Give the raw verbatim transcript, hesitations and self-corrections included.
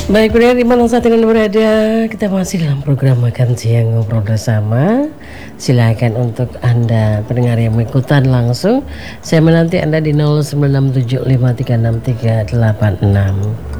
Baik, pendengar di mana saat ini berada, kita masih dalam program Makan Siang Ngobrol Bersama. Silakan untuk Anda pendengar yang mengikutan langsung, saya menanti Anda di nol sembilan enam tujuh lima tiga enam tiga delapan enam.